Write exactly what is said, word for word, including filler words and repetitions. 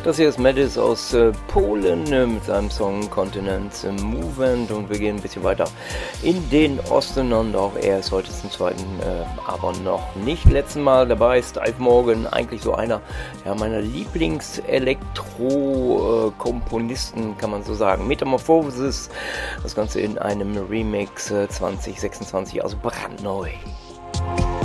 Das hier ist Madis aus äh, Polen äh, mit seinem Song Continents Movement und wir gehen ein bisschen weiter in den Osten und auch er ist heute zum zweiten, äh, aber noch nicht letzten Mal dabei. Steve Morgan, eigentlich so einer ja, meiner Lieblings-Elektro-Komponisten, kann man so sagen. Metamorphosis, das Ganze in einem Remix äh, zwanzig sechsundzwanzig, also brandneu.